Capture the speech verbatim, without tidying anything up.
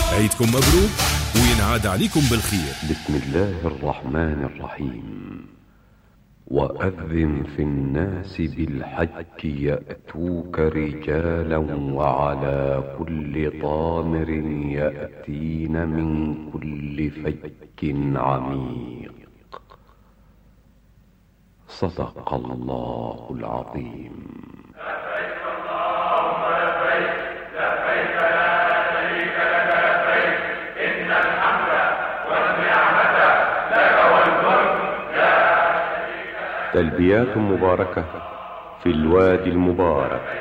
عيدكم مبروك وينعاد عليكم بالخير. بسم الله الرحمن الرحيم. وأذن في الناس بالحج يأتوك رجالا وعلى كل ضامر يأتين من كل فج عميق. صدق الله العظيم. لبيك اللهم لبيك لبيك لا شريك لك لبيك إن الحمد والنعمة لك والملك لا شريك لك. تلبيات مباركة في الوادي المبارك.